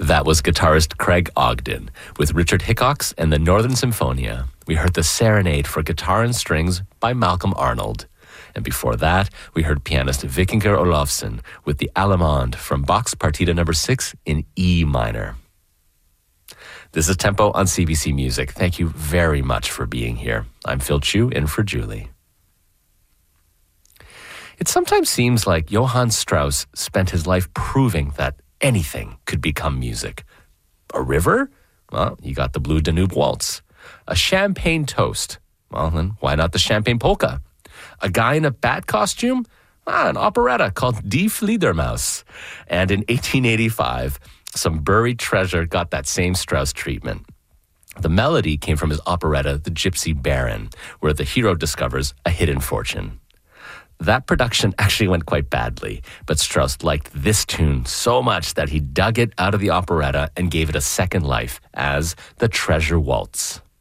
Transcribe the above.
That was guitarist Craig Ogden with Richard Hickox and the Northern Symphonia. We heard the Serenade for Guitar and Strings by Malcolm Arnold. And before that, we heard pianist Vikingur Olofsson with the Allemande from Bach's Partita No. 6 in E minor. This is Tempo on CBC Music. Thank you very much for being here. I'm Phil Chu, in for Julie. It sometimes seems like Johann Strauss spent his life proving that anything could become music. A river? Well, you got the Blue Danube Waltz. A champagne toast? Well, then why not the champagne polka? A guy in a bat costume? An operetta called Die Fledermaus. And in 1885, some buried treasure got that same Strauss treatment. The melody came from his operetta, The Gypsy Baron, where the hero discovers a hidden fortune. That production actually went quite badly, but Strauss liked this tune so much that he dug it out of the operetta and gave it a second life as the Treasure Waltz.